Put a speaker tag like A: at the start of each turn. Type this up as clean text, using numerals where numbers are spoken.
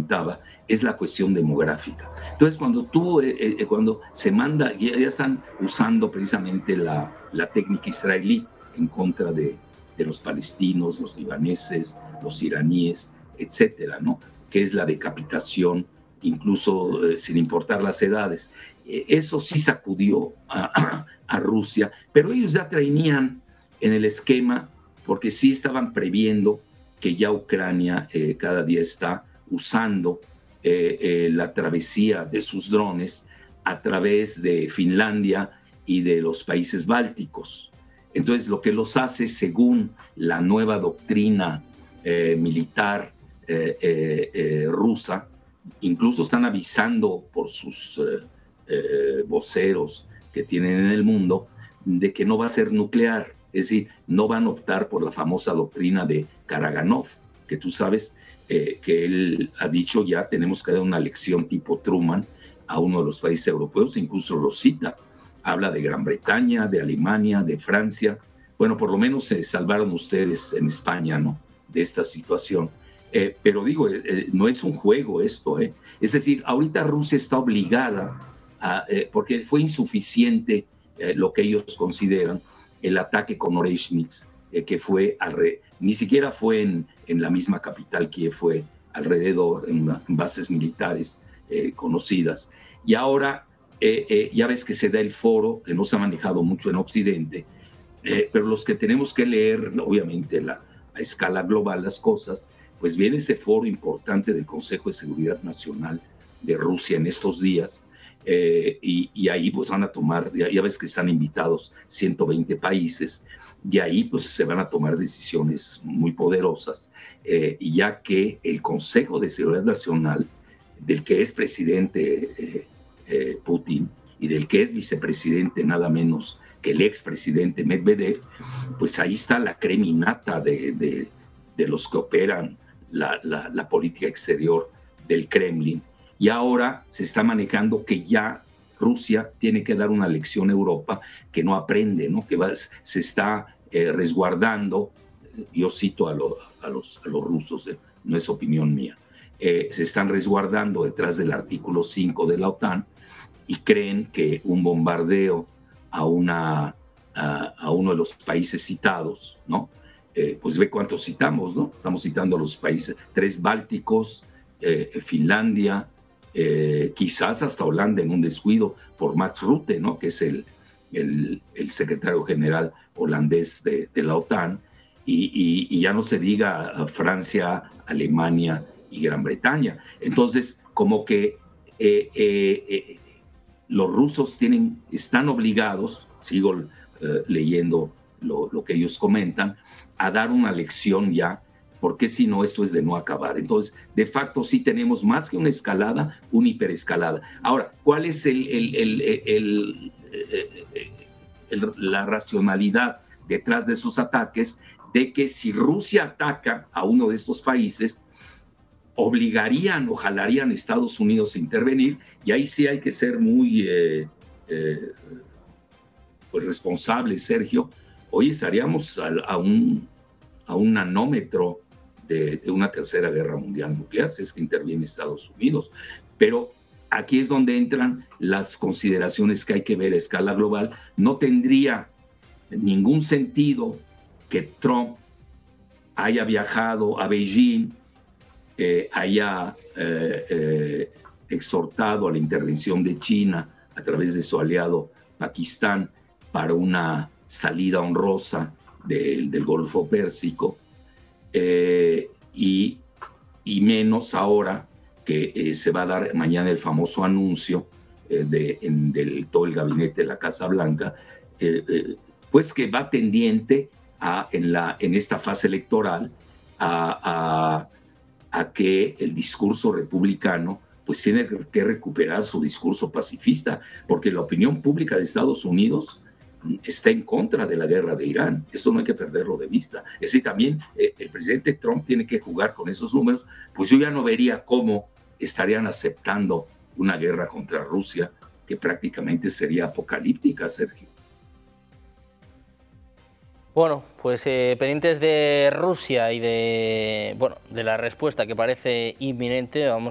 A: comentaba, es la cuestión demográfica. Entonces, cuando se manda, ya están usando precisamente la técnica israelí en contra de los palestinos, los libaneses, los iraníes, etcétera, ¿no? Que es la decapitación, incluso sin importar las edades. Eso sí sacudió a Rusia, pero ellos ya traían en el esquema, porque sí estaban previendo que ya Ucrania cada día está usando la travesía de sus drones a través de Finlandia y de los países bálticos. Entonces, lo que los hace, según la nueva doctrina militar rusa, incluso están avisando por sus voceros que tienen en el mundo, de que no va a ser nuclear, es decir, no van a optar por la famosa doctrina de Karaganov, que tú sabes que él ha dicho ya tenemos que dar una lección tipo Truman a uno de los países europeos, incluso lo cita, habla de Gran Bretaña, de Alemania, de Francia. Bueno, por lo menos se salvaron ustedes en España, ¿no?, de esta situación. Pero digo, no es un juego esto, es decir, ahorita Rusia está obligada, porque fue insuficiente lo que ellos consideran el ataque con Oreshnix, que fue ni siquiera fue en la misma capital, Kiev, fue alrededor, en bases militares conocidas. Y ahora ya ves que se da el foro, que no se ha manejado mucho en Occidente, pero los que tenemos que leer, obviamente, a escala global las cosas, pues viene ese foro importante del Consejo de Seguridad Nacional de Rusia en estos días, y ahí pues van a tomar, ya ves que están invitados 120 países, y ahí pues se van a tomar decisiones muy poderosas, ya que el Consejo de Seguridad Nacional, del que es presidente Putin y del que es vicepresidente nada menos que el expresidente Medvedev, pues ahí está la creminata de los que operan la política exterior del Kremlin. Y ahora se está manejando que ya Rusia tiene que dar una lección a Europa que no aprende, ¿no? Que se está resguardando. Yo cito a los rusos, no es opinión mía. Se están resguardando detrás del artículo 5 de la OTAN y creen que un bombardeo a uno de los países citados, ¿no? Pues ve cuántos citamos, ¿no? Estamos citando a los países, 3 bálticos, Finlandia, quizás hasta Holanda en un descuido por Max Rutte, ¿no?, que es el secretario general holandés de la OTAN, y ya no se diga a Francia, Alemania y Gran Bretaña. Entonces, como que los rusos están obligados, sigo leyendo lo que ellos comentan, a dar una lección ya, porque si no, esto es de no acabar. Entonces, de facto, sí tenemos más que una escalada, una hiperescalada. Ahora, ¿cuál es la racionalidad detrás de esos ataques? De que si Rusia ataca a uno de estos países, obligarían o jalarían a Estados Unidos a intervenir, y ahí sí hay que ser muy pues responsable, Sergio. Hoy estaríamos a un nanómetro de una tercera guerra mundial nuclear, si es que interviene Estados Unidos. Pero aquí es donde entran las consideraciones que hay que ver a escala global. No tendría ningún sentido que Trump haya viajado a Beijing, haya exhortado a la intervención de China a través de su aliado Pakistán para una salida honrosa del Golfo Pérsico, y menos ahora que se va a dar mañana el famoso anuncio del todo el gabinete de la Casa Blanca, pues que va tendiente en esta fase electoral a que el discurso republicano pues tiene que recuperar su discurso pacifista, porque la opinión pública de Estados Unidos está en contra de la guerra de Irán. Esto no hay que perderlo de vista. Es decir, también el presidente Trump tiene que jugar con esos números, pues yo ya no vería cómo estarían aceptando una guerra contra Rusia, que prácticamente sería apocalíptica, Sergio.
B: Bueno, pues pendientes de Rusia y de la respuesta que parece inminente, vamos